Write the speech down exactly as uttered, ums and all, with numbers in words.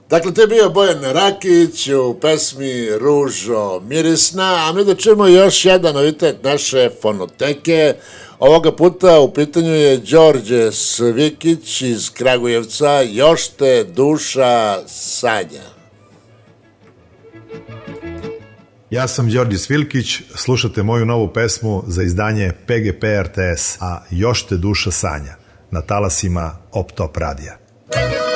Dakle, to je bio Bojan Rakić u pesmi Ružo mirisna, a mi da čujemo još jedan novitet naše fonoteke. Ovoga puta u pitanju je Đorđe Svikić iz Kragujevca, Još te duša sanja. Ja sam Đorđe Svilkić, slušate moju novu pesmu za izdanje P G P R T S, a Još te duša sanja, na talasima Op Top radija.